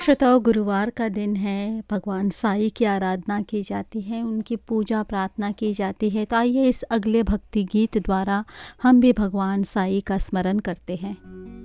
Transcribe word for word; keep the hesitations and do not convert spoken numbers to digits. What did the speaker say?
श्रोताओ, गुरुवार का दिन है। भगवान साईं की आराधना की जाती है, उनकी पूजा प्रार्थना की जाती है। तो आइए इस अगले भक्ति गीत द्वारा हम भी भगवान साईं का स्मरण करते हैं।